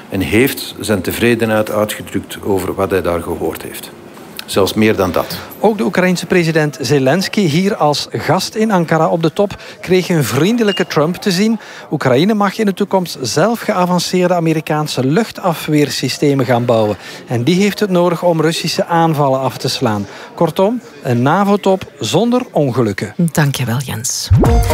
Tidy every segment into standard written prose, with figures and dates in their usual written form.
en heeft zijn tevredenheid uitgedrukt over wat hij daar gehoord heeft. Zelfs meer dan dat. Ook de Oekraïense president Zelensky, hier als gast in Ankara op de top, kreeg een vriendelijke Trump te zien. Oekraïne mag in de toekomst zelf geavanceerde Amerikaanse luchtafweersystemen gaan bouwen. En die heeft het nodig om Russische aanvallen af te slaan. Kortom, een NAVO-top zonder ongelukken. Dankjewel, Jens.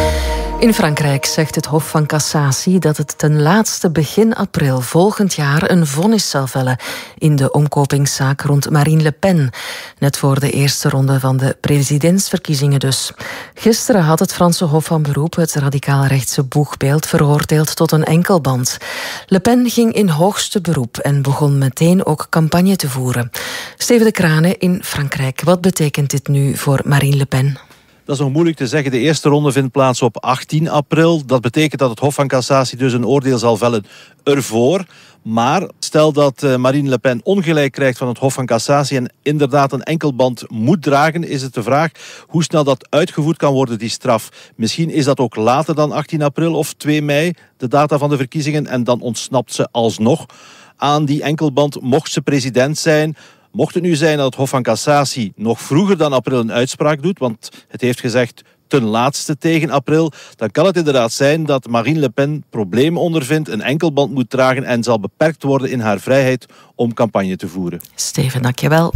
In Frankrijk zegt het Hof van Cassatie dat het ten laatste begin april volgend jaar een vonnis zal vellen in de omkopingszaak rond Marine Le Pen. Net voor de eerste ronde van de presidentsverkiezingen dus. Gisteren had het Franse Hof van Beroep het radicaal-rechtse boegbeeld veroordeeld tot een enkelband. Le Pen ging in hoogste beroep en begon meteen ook campagne te voeren. Steven de Kranen in Frankrijk. Wat betekent dit nu voor Marine Le Pen? Dat is nog moeilijk te zeggen. De eerste ronde vindt plaats op 18 april. Dat betekent dat het Hof van Cassatie dus een oordeel zal vellen ervoor. Maar stel dat Marine Le Pen ongelijk krijgt van het Hof van Cassatie en inderdaad een enkelband moet dragen, is het de vraag hoe snel dat uitgevoerd kan worden, die straf. Misschien is dat ook later dan 18 april of 2 mei, de data van de verkiezingen, en dan ontsnapt ze alsnog aan die enkelband, mocht ze president zijn. Mocht het nu zijn dat het Hof van Cassatie nog vroeger dan april een uitspraak doet, want het heeft gezegd ten laatste tegen april, dan kan het inderdaad zijn dat Marine Le Pen problemen ondervindt, een enkelband moet dragen en zal beperkt worden in haar vrijheid om campagne te voeren. Steven, dankjewel.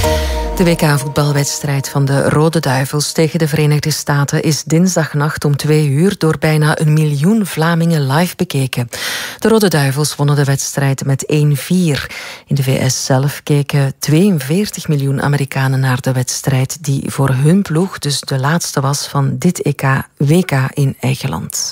De WK-voetbalwedstrijd van de Rode Duivels tegen de Verenigde Staten is dinsdagnacht om 2 uur door bijna 1 miljoen Vlamingen live bekeken. De Rode Duivels wonnen de wedstrijd met 1-4. In de VS zelf keken 42 miljoen Amerikanen naar de wedstrijd die voor hun ploeg dus de laatste was van dit WK in eigen land.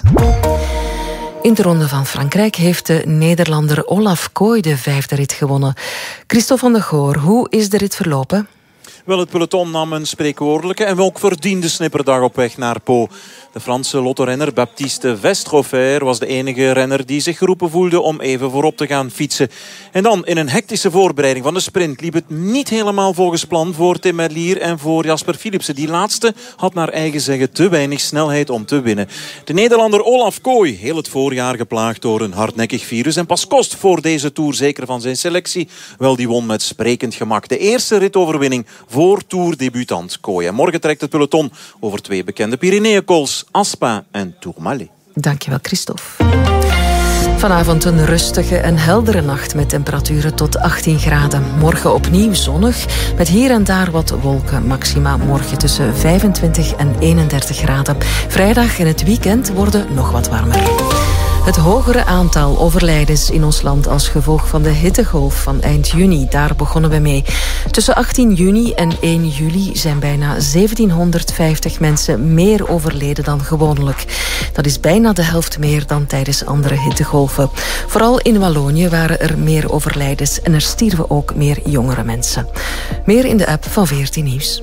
In de Ronde van Frankrijk heeft de Nederlander Olaf Kooi de 5e rit gewonnen. Christophe van der Goor, hoe is de rit verlopen? Wel, het peloton nam een spreekwoordelijke en ook verdiende snipperdag op weg naar Po. De Franse lottorenner Baptiste Westrofer was de enige renner die zich geroepen voelde om even voorop te gaan fietsen. En dan in een hectische voorbereiding van de sprint liep het niet helemaal volgens plan voor Tim Merlier en voor Jasper Philipsen. Die laatste had naar eigen zeggen te weinig snelheid om te winnen. De Nederlander Olaf Kooi, heel het voorjaar geplaagd door een hardnekkig virus en pas kost voor deze Tour zeker van zijn selectie. Wel, die won met sprekend gemak de eerste ritoverwinning voor Tour-debutant Kooi. En morgen trekt het peloton over 2 bekende Pyreneeënkools, Aspa en Tourmalet. Dankjewel, Christophe. Vanavond een rustige en heldere nacht met temperaturen tot 18 graden. Morgen opnieuw zonnig, met hier en daar wat wolken. Maxima morgen tussen 25 en 31 graden. Vrijdag en het weekend worden nog wat warmer. Het hogere aantal overlijdens in ons land als gevolg van de hittegolf van eind juni, daar begonnen we mee. Tussen 18 juni en 1 juli zijn bijna 1750 mensen meer overleden dan gewoonlijk. Dat is bijna de helft meer dan tijdens andere hittegolven. Vooral in Wallonië waren er meer overlijdens en er stierven ook meer jongere mensen. Meer in de app van 14 Nieuws.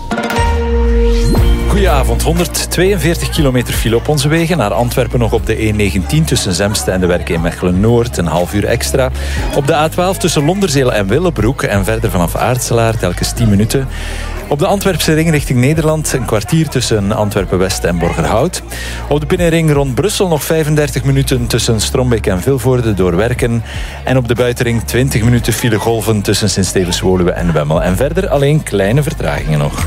Goedenavond, 142 kilometer file op onze wegen. Naar Antwerpen nog op de E19 tussen Zemste en de Werken in Mechelen-Noord. Een half uur extra. Op de A12 tussen Londerzeel en Willebroek. En verder vanaf Aartselaar telkens 10 minuten. Op de Antwerpse ring richting Nederland een kwartier tussen Antwerpen-West en Borgerhout. Op de binnenring rond Brussel nog 35 minuten tussen Strombeek en Vilvoorde door Werken. En op de buitenring 20 minuten filegolven tussen Sint-Stevens-Woluwe en Wemmel. En verder alleen kleine vertragingen nog.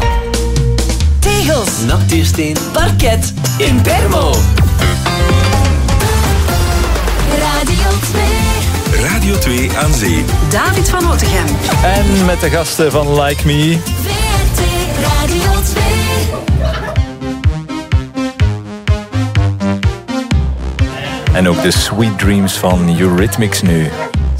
Tegels, natuursteen, parket, Impermo. Radio 2. Radio 2 aan zee. David van Otegem. En met de gasten van Like Me. VRT Radio 2. En ook de Sweet Dreams van Eurythmics nu.